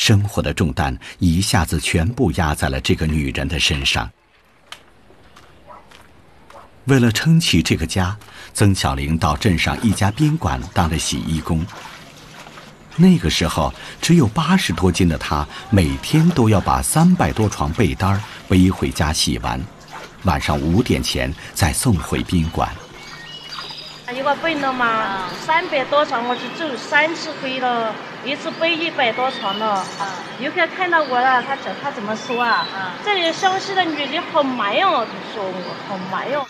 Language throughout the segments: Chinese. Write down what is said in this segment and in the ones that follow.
生活的重担一下子全部压在了这个女人的身上。为了撑起这个家，曾小玲到镇上一家宾馆当了洗衣工。那个时候只有80多斤的她，每天都要把300多床被单背回家洗完，晚上5点前再送回宾馆。 一个被了嘛，300多床，我就走3次回了，一次背100多床了。游客看到我了，他怎么说啊？这里湘西的女的好埋哦，就说我好埋哦。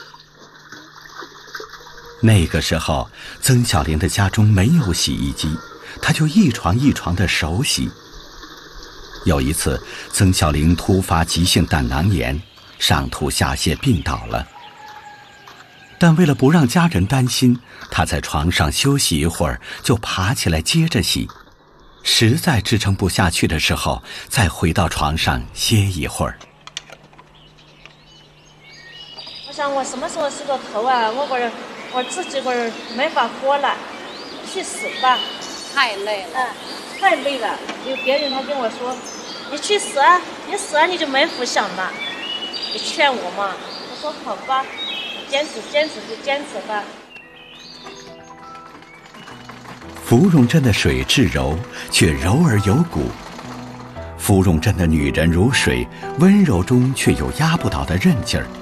那个时候，曾小玲的家中没有洗衣机，她就一床一床的手洗。有一次，曾小玲突发急性胆囊炎，上吐下泻病倒了。但为了不让家人担心，她在床上休息一会儿，就爬起来接着洗。实在支撑不下去的时候，再回到床上歇一会儿。 我想我什么时候洗个头啊？我自己没法活了，去死吧！ 太累了， 太累了。有别人他跟我说：“你去死啊！你死啊，你就没福享了。”你劝我嘛，我说好吧，坚持就坚持吧。 芙蓉镇的水至柔，却柔而有骨。芙蓉镇的女人如水，温柔中却有压不倒的韧劲儿。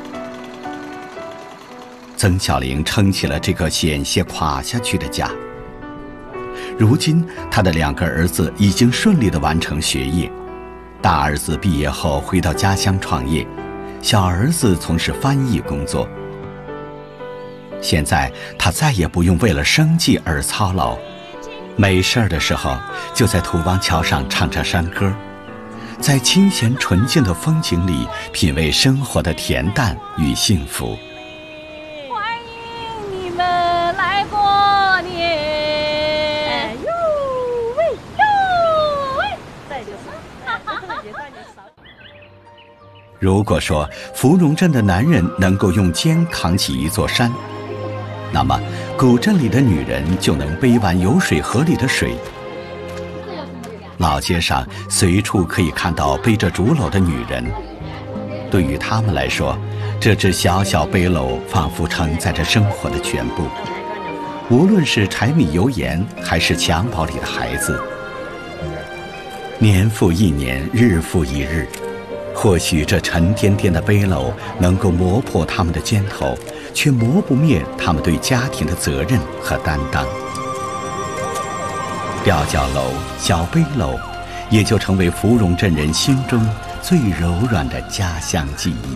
曾小玲撑起了这个险些垮下去的家。如今，她的2个儿子已经顺利地完成学业，大儿子毕业后回到家乡创业，小儿子从事翻译工作。现在，他再也不用为了生计而操劳，没事儿的时候就在土王桥上唱着山歌，在清闲纯净的风景里品味生活的恬淡与幸福。如果说芙蓉镇的男人能够用肩扛起一座山，那么古镇里的女人就能背完有水河里的水。老街上随处可以看到背着竹篓的女人，对于她们来说，这只小小背篓仿佛承载着生活的全部。无论是柴米油盐，还是襁褓里的孩子，年复一年，日复一日。或许这沉甸甸的背篓能够磨破他们的肩头，却磨不灭他们对家庭的责任和担当。吊脚楼、小背篓，也就成为芙蓉镇人心中最柔软的家乡记忆。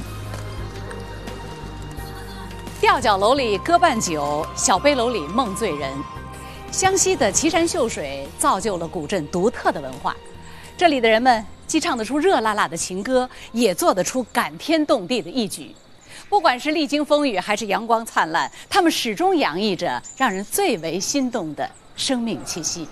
吊脚楼里歌伴酒，小背篓里梦醉人。湘西的奇山秀水造就了古镇独特的文化，这里的人们既唱得出热辣辣的情歌，也做得出感天动地的义举。不管是历经风雨还是阳光灿烂，他们始终洋溢着让人最为心动的生命气息。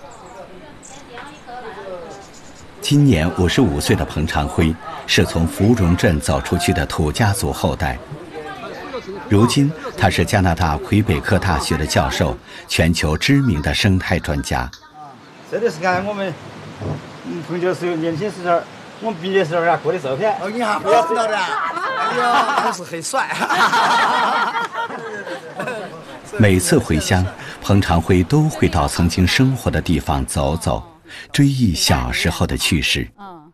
今年55岁的彭长辉是从芙蓉镇走出去的土家族后代，如今他是加拿大魁北克大学的教授，全球知名的生态专家。 这里是看我们彭教授年轻时候，我们毕业时候过的照片。你看，不要知道的，哎呀，还是很帅。 每次回乡，彭长辉都会到曾经生活的地方走走，追忆小时候的趣事。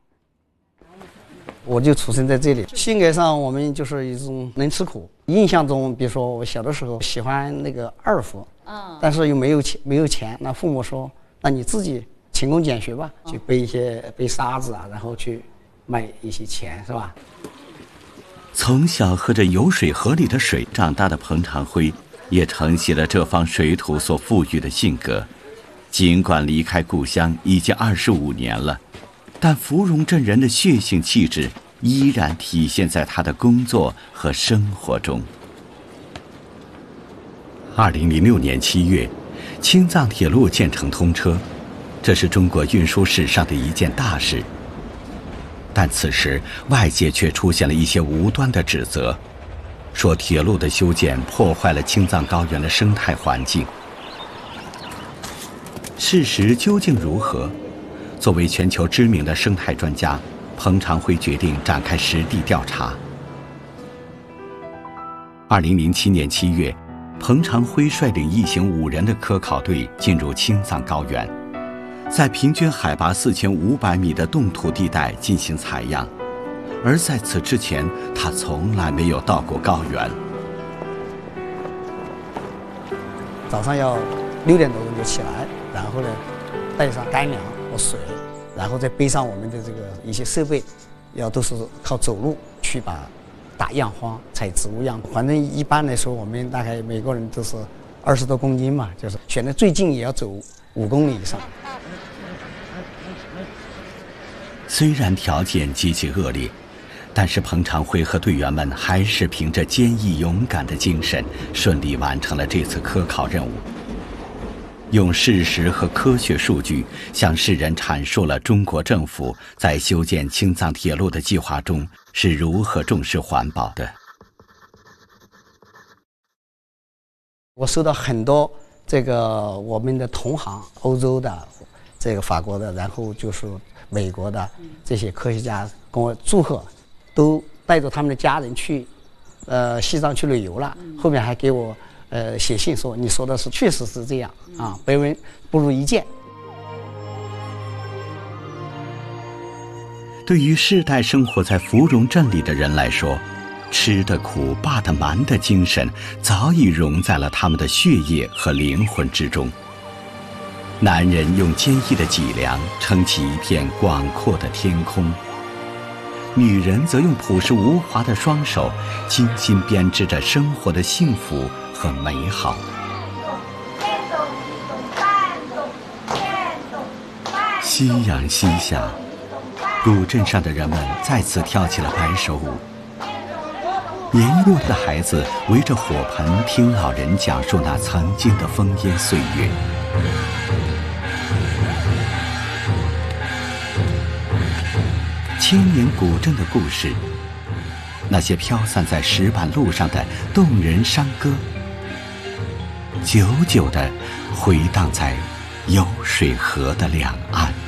我就出生在这里，性格上我们就是一种能吃苦。印象中，比如说我小的时候喜欢那个二胡，但是又没有钱，那父母说，那你自己勤工俭学吧，去背沙子啊，然后去卖一些钱，是吧？ 从小喝着有水河里的水长大的彭长辉，也承袭了这方水土所赋予的性格。尽管离开故乡已经25年了，但芙蓉镇人的血性气质依然体现在他的工作和生活中。2006年7月，青藏铁路建成通车，这是中国运输史上的一件大事。但此时外界却出现了一些无端的指责，说铁路的修建破坏了青藏高原的生态环境。事实究竟如何？ 作为全球知名的生态专家，彭长辉决定展开实地调查。2007年7月，彭长辉率领一行5人的科考队进入青藏高原，在平均海拔4500米的冻土地带进行采样，而在此之前，他从来没有到过高原。 早上要6点多钟就起来，然后呢，带上干粮和水，然后再背上我们的这个一些设备，都是靠走路去打样荒、采植物样。反正一般来说，我们大概每个人都是20多公斤嘛，就是选的最近也要走5公里以上。 虽然条件极其恶劣，但是彭长辉和队员们还是凭着坚毅勇敢的精神，顺利完成了这次科考任务。用事实和科学数据向世人阐述了中国政府在修建青藏铁路的计划中是如何重视环保的。 我收到很多我们的同行，欧洲的、法国的，然后就是美国的这些科学家跟我祝贺，都带着他们的家人去西藏去旅游了。后面还给我写信说，你说的是确实是这样啊，百闻不如一见。 对于世代生活在芙蓉镇里的人来说，吃得苦霸得蛮的精神早已融在了他们的血液和灵魂之中。男人用坚毅的脊梁撑起一片广阔的天空，女人则用朴实无华的双手精心编织着生活的幸福和美好。夕阳西下，古镇上的人们再次跳起了白手舞。年幼的孩子围着火盆听老人讲述那曾经的烽烟岁月。千年古镇的故事，那些飘散在石板路上的动人山歌，久久地回荡在有水河的两岸。